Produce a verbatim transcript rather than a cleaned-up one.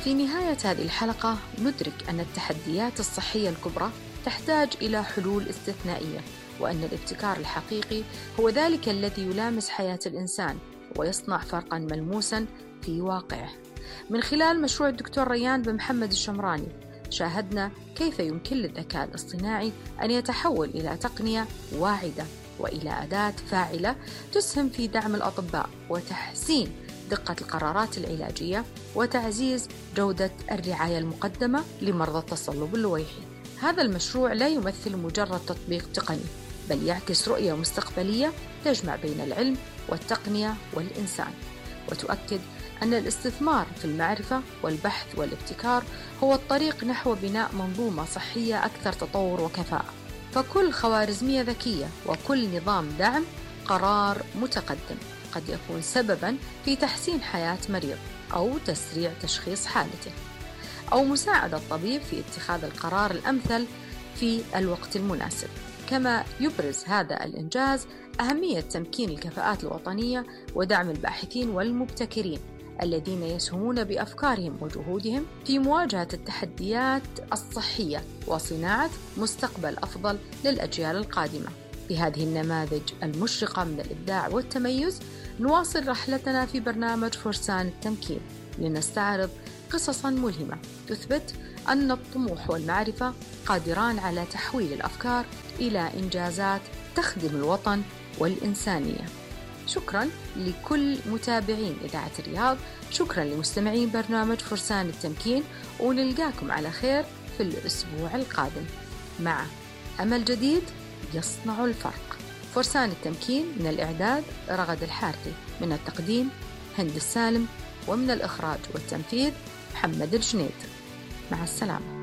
في نهاية هذه الحلقة ندرك أن التحديات الصحية الكبرى تحتاج إلى حلول استثنائية، وأن الابتكار الحقيقي هو ذلك الذي يلامس حياة الإنسان ويصنع فرقاً ملموساً في واقعه. من خلال مشروع الدكتور ريان بن محمد الشمراني شاهدنا كيف يمكن للذكاء الاصطناعي أن يتحول إلى تقنية واعدة وإلى أداة فاعلة تسهم في دعم الأطباء وتحسين دقة القرارات العلاجية وتعزيز جودة الرعاية المقدمة لمرضى التصلب اللويحي. هذا المشروع لا يمثل مجرد تطبيق تقني، بل يعكس رؤية مستقبلية تجمع بين العلم والتقنية والإنسان، وتؤكد أن الاستثمار في المعرفة والبحث والابتكار هو الطريق نحو بناء منظومة صحية أكثر تطور وكفاءة. فكل خوارزمية ذكية وكل نظام دعم قرار متقدم قد يكون سبباً في تحسين حياة مريض أو تسريع تشخيص حالته أو مساعدة الطبيب في اتخاذ القرار الأمثل في الوقت المناسب. كما يبرز هذا الإنجاز أهمية تمكين الكفاءات الوطنية ودعم الباحثين والمبتكرين الذين يسهمون بأفكارهم وجهودهم في مواجهة التحديات الصحية وصناعة مستقبل أفضل للأجيال القادمة. بهذه النماذج المشرقة من الإبداع والتميز نواصل رحلتنا في برنامج فرسان التمكين لنستعرض قصصاً ملهمة تثبت أن الطموح والمعرفة قادران على تحويل الأفكار إلى إنجازات تخدم الوطن والإنسانية. شكراً لكل متابعين إذاعة الرياض، شكراً لمستمعين برنامج فرسان التمكين، ونلقاكم على خير في الأسبوع القادم مع أمل جديد يصنع الفرق. فرسان التمكين، من الإعداد رغد الحارثي، من التقديم هند السالم، ومن الإخراج والتنفيذ محمد الجنيد. مع السلامة.